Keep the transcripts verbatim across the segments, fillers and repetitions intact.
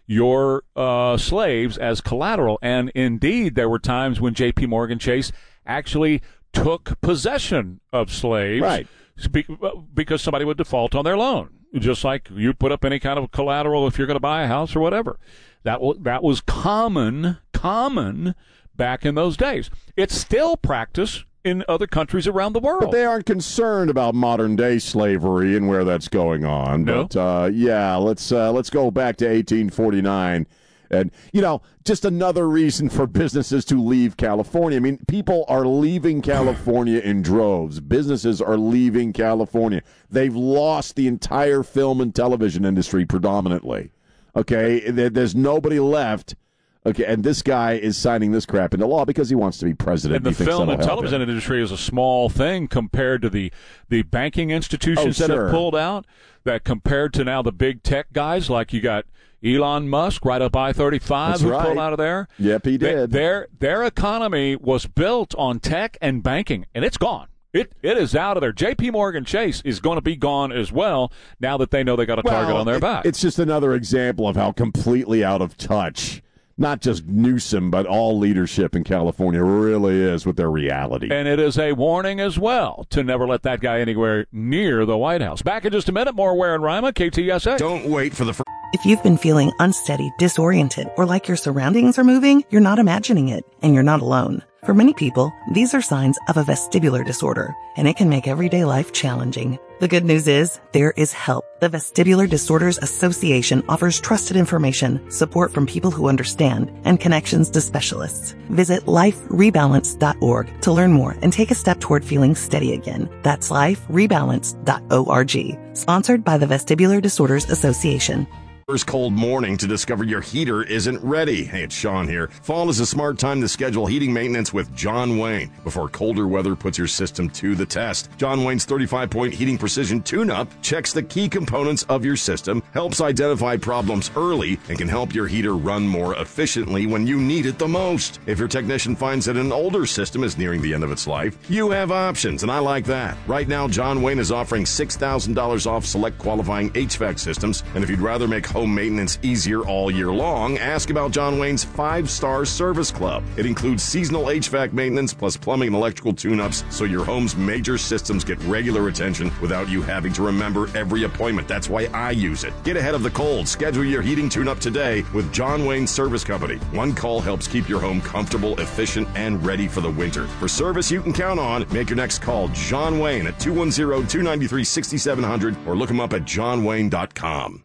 your uh, slaves as collateral. And indeed, there were times when J P. Morgan Chase actually took possession of slaves right. because somebody would default on their loan, just like you put up any kind of collateral if you're going to buy a house or whatever. That was, that was common, common back in those days. It's still practiced in other countries around the world. But they aren't concerned about modern-day slavery and where that's going on. No? But, uh, yeah, let's uh, let's go back to eighteen forty-nine. And, you know, just another reason for businesses to leave California. I mean, people are leaving California in droves. Businesses are leaving California. They've lost the entire film and television industry predominantly. Okay? There's nobody left. Okay, and this guy is signing this crap into law because he wants to be president. And the film and television him. industry is a small thing compared to the, the banking institutions oh, that sure. have pulled out, that compared to now the big tech guys, like you got Elon Musk right up I thirty-five That's who right. pulled out of there. Yep, he did. They, their, their economy was built on tech and banking, and it's gone. It It is out of there. J P. Morgan Chase is going to be gone as well now that they know they got a well, target on their it, back. It's just another example of how completely out of touch not just Newsom, but all leadership in California really is with their reality. And it is a warning as well to never let that guy anywhere near the White House. Back in just a minute, more Ware and Rima, K T S A. Don't wait for the first. If you've been feeling unsteady, disoriented, or like your surroundings are moving, you're not imagining it, and you're not alone. For many people, these are signs of a vestibular disorder, and it can make everyday life challenging. The good news is, there is help. The Vestibular Disorders Association offers trusted information, support from people who understand, and connections to specialists. Visit life rebalance dot org to learn more and take a step toward feeling steady again. That's life rebalance dot org. Sponsored by the Vestibular Disorders Association. First cold morning to discover your heater isn't ready. Hey, it's Sean here. Fall is a smart time to schedule heating maintenance with John Wayne before colder weather puts your system to the test. John Wayne's thirty-five point heating precision tune-up checks the key components of your system, helps identify problems early, and can help your heater run more efficiently when you need it the most. If your technician finds that an older system is nearing the end of its life, you have options, and I like that. Right now, John Wayne is offering six thousand dollars off select qualifying H V A C systems, and if you'd rather make home maintenance easier all year long, ask about John Wayne's five-star service club. It includes seasonal H V A C maintenance plus plumbing and electrical tune-ups, so your home's major systems get regular attention without you having to remember every appointment. That's why I use it. Get ahead of the cold. Schedule your heating tune-up today with John Wayne Service Company. One call helps keep your home comfortable, efficient, and ready for the winter. For service you can count on, make your next call John Wayne at two one zero, two nine three, six seven zero zero or look him up at john wayne dot com.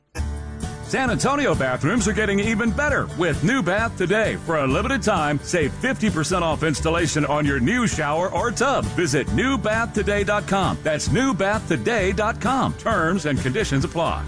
San Antonio bathrooms are getting even better with New Bath Today. For a limited time, save fifty percent off installation on your new shower or tub. Visit new bath today dot com. That's new bath today dot com. Terms and conditions apply.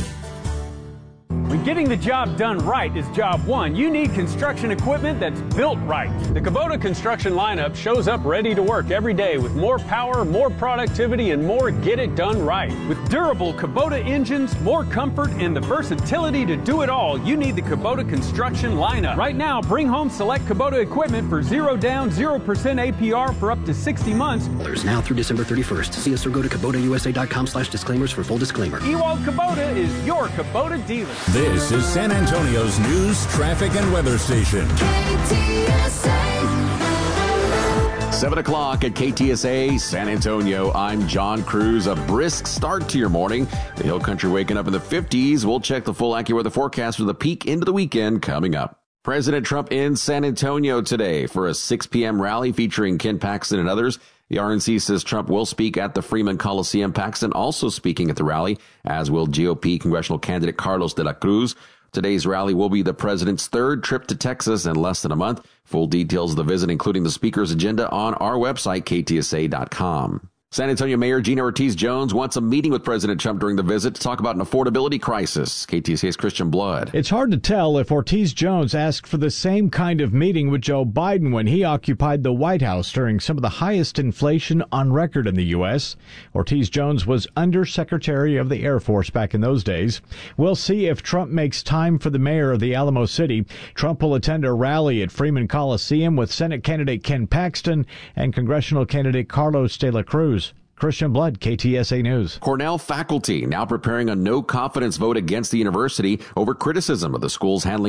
When getting the job done right is job one, you need construction equipment that's built right. The Kubota construction lineup shows up ready to work every day with more power, more productivity, and more get it done right. With durable Kubota engines, more comfort, and the versatility to do it all, you need the Kubota construction lineup. Right now, bring home select Kubota equipment for zero down, zero percent A P R for up to sixty months. There's now through December thirty-first. See us or go to Kubota U S A dot com slash disclaimers for full disclaimer. Ewald Kubota is your Kubota dealer. This is San Antonio's news, traffic, and weather station. K T S A. seven o'clock at K T S A, San Antonio. I'm John Cruz. A brisk start to your morning. The Hill Country waking up in the fifties. We'll check the full AccuWeather forecast for the peak into the weekend coming up. President Trump in San Antonio today for a six p.m. rally featuring Ken Paxton and others. The R N C says Trump will speak at the Freeman Coliseum. Paxton also speaking at the rally, as will G O P congressional candidate Carlos de la Cruz. Today's rally will be the president's third trip to Texas in less than a month. Full details of the visit, including the speaker's agenda, on our website, K T S A dot com. San Antonio Mayor Gina Ortiz-Jones wants a meeting with President Trump during the visit to talk about an affordability crisis. K T S A's Christian Blood. It's hard to tell if Ortiz-Jones asked for the same kind of meeting with Joe Biden when he occupied the White House during some of the highest inflation on record in the U S. Ortiz-Jones was Undersecretary of the Air Force back in those days. We'll see if Trump makes time for the mayor of the Alamo City. Trump will attend a rally at Freeman Coliseum with Senate candidate Ken Paxton and congressional candidate Carlos de la Cruz. Christian Blood, K T S A News. Cornell faculty now preparing a no-confidence vote against the university over criticism of the school's handling